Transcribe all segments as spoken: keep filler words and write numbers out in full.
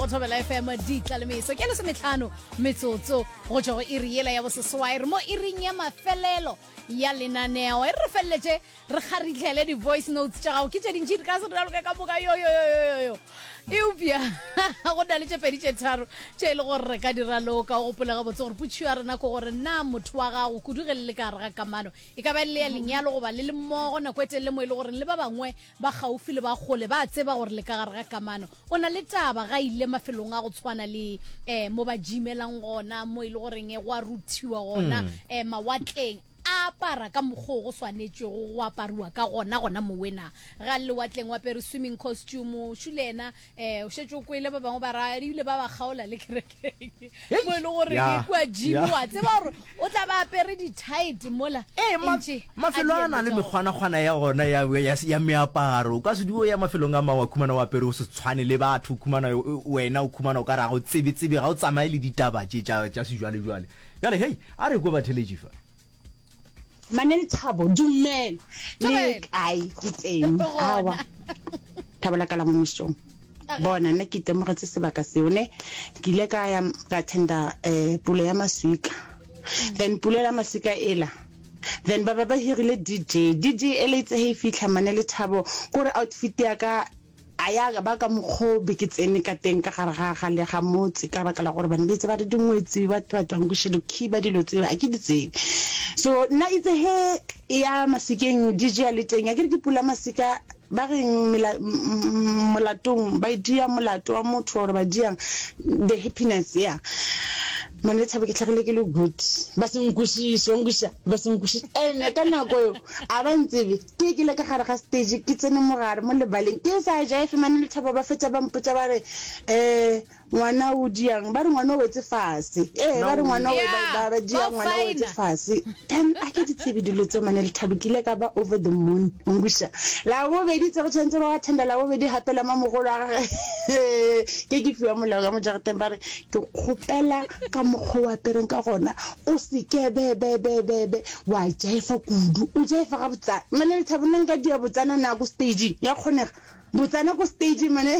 Thobela F M di tlalemeso ke le semetlhano metsotso go tšwa go iri yela ya boseswai re mo iring ya mafelelo ya lenaneo e re felletse re kgaritlhele di voice notes tša gago ke tše dintšhi di ka se raloka ka moka yo yo yo yo eupša go na le tše pedi tše tharo tše e le gore re ka diraloka o gopolega botse gore potšho ya rena ko gore na motho wa gago kudugele le ka gare ga kamano e ka ba le ya lenyalo goba le le mmogo nako e telele mo e le gore le ba bangwe ba gaufi le ba gole ba tseba gore le ka gare ga kamano o na le taba ga ile mafelong a go tshwana le eh mo ba jimelang gona mo ile goreng e go a ruthiwa gona eh mawatleng a para ka mogo go swanetse go go aparwa ka gona gona mo wena ga le watleng wa pere swimming costume shulena eh o shetse o kwele ba bangwe ba ra ile ba ba gaola le kerekeng mo ile gore ke kwa gym wa tseba gore o tla ba apere di tight mola eh mafelo a na le megwana gwana ya gona ya ya meaparo ka se diwo ya mafelong a mawa khumana wa apere o se tshwane le batho khumana wena o khumana o ka ra go tsebe tsebe ga o tsamaye le ditaba tše tša tša se jwale jwale yale hey a re go ba telejifa Manel Thabo dumela le kae ke teng awa Thabela ka la mo mosong bona nna ke temogetse sebaka seone ke ile ka ya ka tenda eh pulo ya maswika then pulo ya maswika ela then ba ba ba hirile D J D J eletse he fitla Manel Thabo gore outfit ya ka aya ba ka mokgobe ke tsene ka teng ka gare ga ga le ga motse ka baka la gore ba netse ba dingwetsi ba twatwang go shelo khiba dilo tse a ke ditseng so na itse he ya masikeng D J le teng ya ke dipula masika ba re molatong ba dia molato wa motho gore ba dia the happiness ya Manel Thabo ke tlhagile ke le good ba se nkushi songusha ba se nkushi ene ka nako yo a ba ntsebe ke ke le ka gare ga stage ke tsene mogare mo lebaleng ke sa ja efe Manel Thabo ba fetsa ba mpotsa ba re eh ngwana o diang ba re ngwana o wetse fase eh ba re ngwana o ba ba dia ngwana o wetse fase then a ke ditsebe dilo tse Manel Thabo ke le ka ba over the moon ngusha la bo be di tse go tshwantse ba attenda la bo be di hapela mamogolo a ke ke fiwa molao ga mo jarateng ba re ke khopela ka mokgo wa pereng ka gona o se ke be be be be be wa jaifa kudu o jaifa ga botsa Manel Thabo nna ka dia botsana na go stage ya khonega botsana go stage mane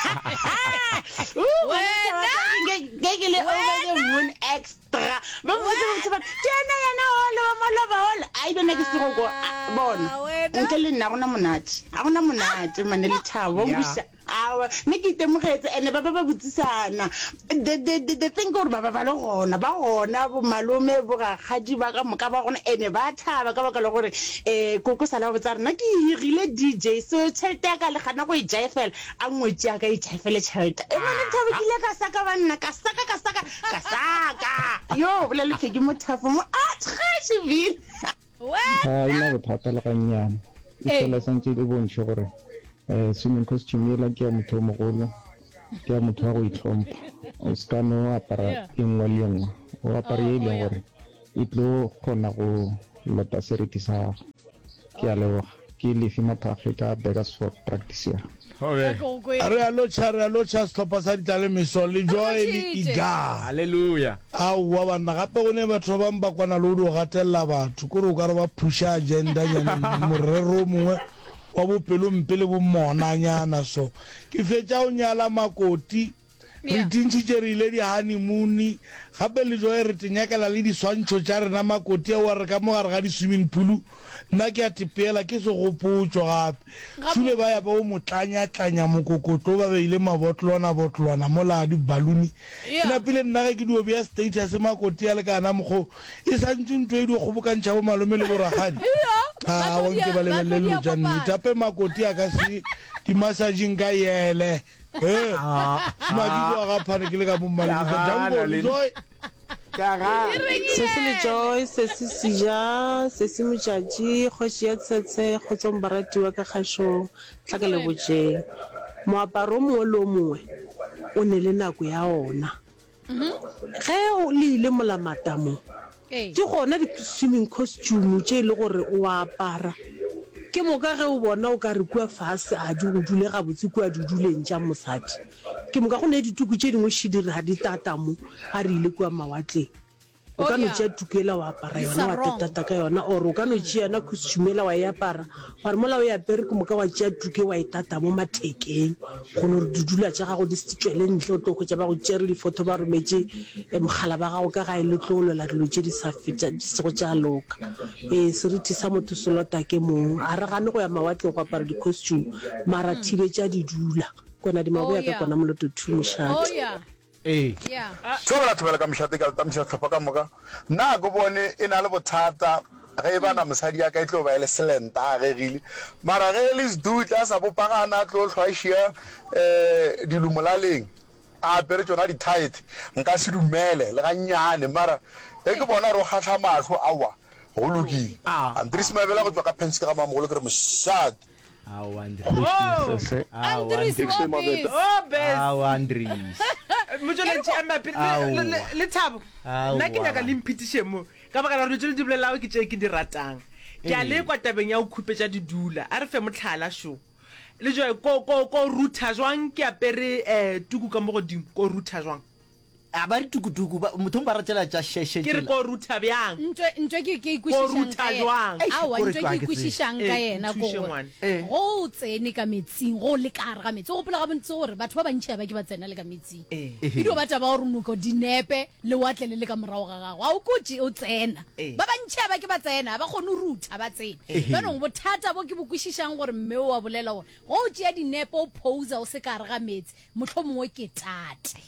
wena gegele over the moon extra ba botsa ba tena yana hola mala ba hola ai bana ke se go bona nke le nna gona monate a gona monate Manel Thabo ngusha awa ne ke temogetse ene ba ba ba botsisana the the the thing gore ba ba ba le gona ba gona bo malome bo ga gadi ba ka moka ba gona ene ba thaba ka baka le gore eh koko sala botsa rena ke hirile D J so tsheta ka le gana go e jaifela a ngwetsi aka e jaifele tsheta e Manel Thabo ke ile ka saka banna ka saka ka saka ka saka yo bole le ke mo thafo mo a tshashivile wa ha ina go thapela ka nyana e tla santse le bontshe gore eh swimming costume yela ke motho mogolo ke motho wa go itlhompha o ska no apara engwe le engwe o apara ile gore e tlo khona go lota seriti sa ke a leboga ke le fima Africa Bakersford practice ya okay are a lo tshare a lo tshare stoppa sa ditale meso le joy le iga hallelujah awa bana gape go ne batho ba mpa kwana lo do gatella batho gore o ka re ba pusha agenda ya morero mongwe wa bopelo mpele bo monanyana so ke fetša o nyala makoti re tintšhitše re ile di honeymoon gape le jo re tenyakela le diswantšho tša rena makoti a wa re ka mo gare ga di-swimming pool nna ke a tepela ke se gopotso gape šule ba ya ba o motlanya-tlanya mokokotlo ba beile mabotlolwana-botlolwana mo la dibaluni ke napile nna ge ke dio bea status makoti a le kana mokgo e santse ntho e di kgobokantšha bo malome le boragadi a wanke ba lebelele lo janne tape makoti a ka se di-massaging ka yele eh madi go ga phane ke le ka mo mali ka jambo joy se se le joy se se sija se se motšatši kgoši ya tsetse go tsong baratiwa ka kgašo tla ka le botse moaparo mongwe le mongwe o ne le nako ya ona ge o le ile molamatamo ke gona di-swimming costume tše le gore o apara ke moka ge o bona o ka re kua fase a di go dule ga botse kua di duleng tša mosadi ke moka go ne dituku tše dingwe šidiri ga di tatamo a re ile kua mawatleng o Oh, ka no yeah. tšea tukela wa apara It's yona wa wrong. tetata ka yona or o ka no tšea yona costume ela wa e apara wa re mola o e apere ko moka wa tšea tuke wa e tata mo mathekeng gono re dudula tša gago di se tswele ntle o tlo go tša ba go tšere difoto ba rometse eh, mogala ba gago ka ga e le tlolola dilo tše di sa feta di se go tša loka ee seriti sa motho se lota ke mong a re gane go ya mawatle go apara di-costume mara thibe tša di dula kona di maboya Oh, ka yeah. kona moloto two Oh mošate yeah. ee Yeah. tshobela thobela ka mošate ka tamša tlhopha ka moka nna ko bone e na le bothata ge e bana mosadi ya ka e tlo ba e le selenta a gegile mara ge e le sedutla a sa bopagana a tlo tlhwaešia um dilomolaleng a apere tsona di-tit nka se dumele le gannyane mara ge ke bona re o kgatlha matlho aowa go lokile Ah. andresmabela go tswa ka pense ke ga mamogolo ke re mošate Sese. Andries Wapis. Oh, best. Andries Motsweletši a mape- Aowa. le- le- le Thabo nna ke Aowa. nyaka le mphetiše mo ka baka la gore tse le di bolelago ke tše ke di ratang ke a Ee. le kwa tabeng ya go khupetša didula a re fe motlhala šo le jo ko ko ko rutha jwang ke apere um tuku ka mo godimo ko rutha jwang a ba di tukutuku ba- mothong ba ratela tša sheshe ke re ko rutha bjang ntwe ntwe ke ke Ko ikwešišang ruta ka jwang? yena Eish, aowa kore ntwe twa ke ke ikwešišang tsebe. ka Eh, yena nthuse ko gore ngwane. Eh. go o tsene ka metsing go o le ka gare ga metsi go gopola ga bontse gore batho ba bantšhi a ba ke ba tsena le ka metsing Eh. edio ba taba gore moko dinepe le watle le le ka morago ga gago ga o kotse o tsena Eh. ba bantšhi a ba ke ba tsena ba kgone o rutha ba tsena banong bothata bo ke bo kwešišang gore mme o wa bolela gore go o tšea dinepe o posa o se ka gare ga metsi motlho mongwe ke tate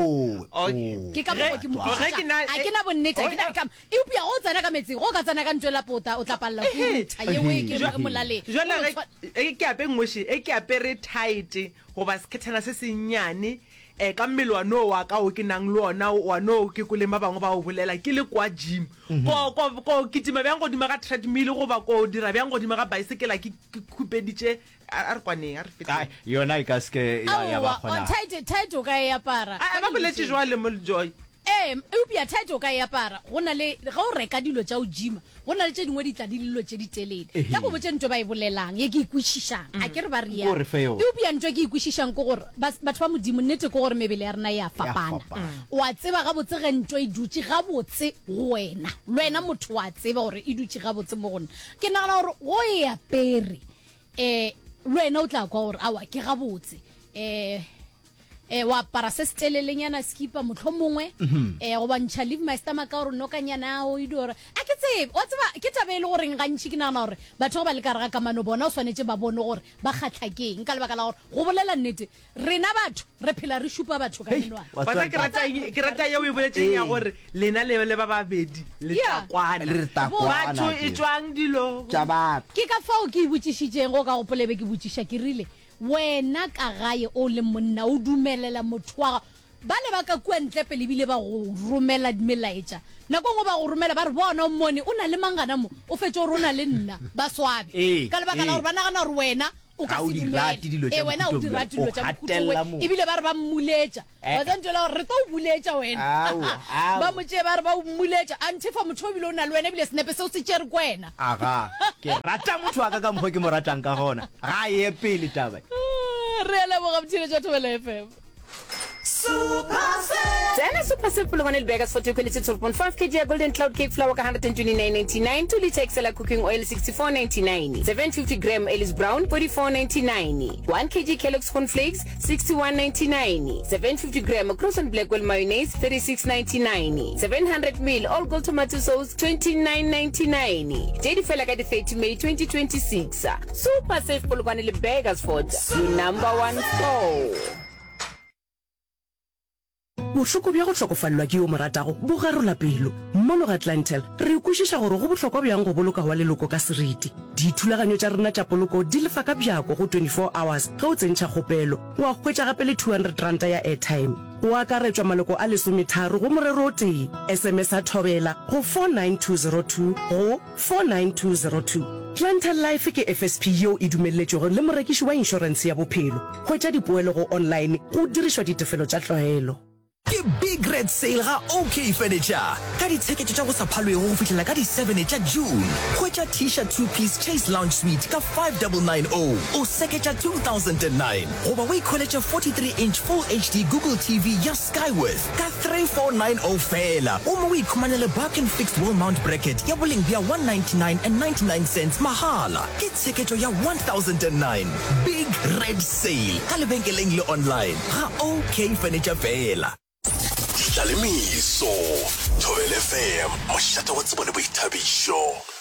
o Okay. ke ka mokgwa ke mo Ge- ge ke na- a ke na bonnete a ke na- kam- eupša go tsena ka metsing go ka tsena ka ntwe la pota o tla palela go rutha yewe ke re molaleng jale e ke ape ngweše e ke apere tight goba sekethana se sennyane um ka mmele wa no wa ka o ke nang le ona wa no ke koleng ba bangwe ba o bolela ke le kwa gym ko ko ko kitima bjang godimo ga treadmill goba ko dira bjang godimo ga bicycle ke ke khupeditše a a re kwaneng a re Ai, fete yona e ka seke ya ya ba kgona title ka e apara a ba boletše jwale mo joy ee eupša title ka e apara go na le ga o reka dilo tša o gima go na le tše dingwe di tla di dilo tše di telele Ehe. ka go botse ntho ba e bolelang ye ke ikwešišang a ke re ba Ko re fe yona. eupša ntho e ke ikwešišang ke gore bas- batho ba modimo nnete ke gore mebele ya rena ya fapana fapana. wa tseba gabotse ge ntho e dutse gabotse go wena le wena motho wa tseba gore e dutse gabotse mo gona ke nagana gore go e apere um le wena o tla kwa gore awa ke gabotse um eh wa para se stelelenyana skipa motlho mongwe eh go bantšha leave my stomach ka gore nokanyana o e dore a ke tsebe wa tseba ke tabele gore ngantši ke nagana gore batho ba le ka re ga kamano bona o swanetse ba bone gore ba kgatlha keng ka lebaka la gore go bolela nnete rena batho re phela re šupa batho ka menwana Wa bana ke tswa- rata eng- ke rata ya o e boletseng ya gore lena le le ba babedi le Yeah. takwana Le re takwana batho ke. e tswang dilo tša batho ke ka fao ke e botsišitšeng go ka gopolebe ke botsiša ke rile wena ka gae o le monna o dumelela motho wa gago ba le ba ka kua ntle pele ebile ba go romela melaetša nako ngwe ba go romela ba re bona o mmone o na le mangana mo o fetse gore o na le nna ba swabe Ee, ka lebaka la ee. gore ba nagana gore wena o ka Ha o se di dumele. rate dilo tša Ee, wena o di mokhutlo rate dilo o tša gatella mokhutlo mo. ebile ba re ba mmuletša Eh. wa tsantšela gore re tlo o buletša wena Aowa, aowa. ba motšee ba re ba o mmuletša antefa motho o bile o na le wena ebile senepe seo se tšere ko wena aga ke rata motho wa ka ka mokgwa ke mo ratang ka gona ga ye pele taba re leboga motšhiletša thobela f m Tsena Super Simple on Vegas for two quality two point five kilograms ya Golden Cloud Cake flour ka one hundred twenty-nine ninety-nine, two liter Excel cooking oil sixty-four ninety-nine, seven hundred fifty gram Ellis Brown forty-four ninety-nine, one kilogram Kellogg's Corn Flakes sixty-one ninety-nine, seven hundred fifty gram Croissant Blackwell mayonnaise thirty-six ninety-nine, seven hundred milliliters all gold tomato sauce twenty-nine ninety-nine. J D fela ka di thirty May twenty twenty-six. Super Simple on Vegas for your number one store. bohloko bja go hlokofallwa ke yo moratago bo garola pelo mmono ga Atlantel re ikwešiša gore go bohlokwa bjang go boloka wa leloko ka seriti dithulaganyo tša rena tša poloko di lefa ka bjako go twenty-four hours ge o tsentšha kgopelo wa hwetša gape le two hundred ranta ya airtime go akaretšwa maloko a lesometharo go morero o tee sms a thobela go four nine two zero two go four nine two zero two. Atlantel Life ke F S P yeo e dumeletšego le morekiši wa inšorense ya bophelo hwetša dipoelo go online go dirišwa ditefelo tša tlwaelo. ke big red sale ga OK Furniture ka ditsheketso tša go sa phalwego go fihlela ka di seven tša June. Hwetša t-shirt two piece Chase Lounge Suite ka five nine nine zero o seketša two thousand nine goba o ikholetša forty-three inch full H D Google T V ya Skyworth ka three four nine zero fela. O mo o ikhumanele Barkin fixed wall mount bracket ya boleng bja one ninety-nine and ninety-nine cents mahala ke tsheketšo ya one thousand nine. Big red sale ka lebenkeleng le online ga OK Furniture fela. Dlalemiso, Thobela F M, mošate wa tsebone boithabišo.